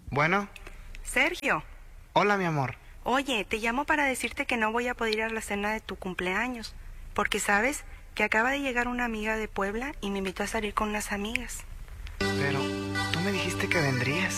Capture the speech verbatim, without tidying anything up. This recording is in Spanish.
Bueno, Sergio, hola mi amor. oye, te llamo para decirte que no voy a poder ir a la cena de tu cumpleaños, porque sabes que acaba de llegar una amiga de Puebla y me invitó a salir con unas amigas. Pero tú me dijiste que vendrías.